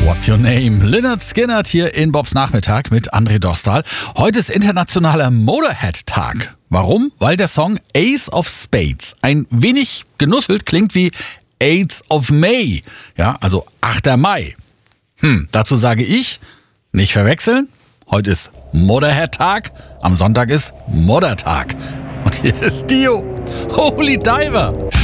What's Your Name? Lynyrd Skynyrd hier in Bobs Nachmittag mit André Dostal. Heute ist internationaler Motorhead-Tag. Warum? Weil der Song Ace of Spades ein wenig genuschelt klingt wie Eighth of May. Ja, also 8. Mai. Dazu sage ich, nicht verwechseln. Heute ist Motorhead-Tag, am Sonntag ist Moddertag. Und hier ist Dio, Holy Diver.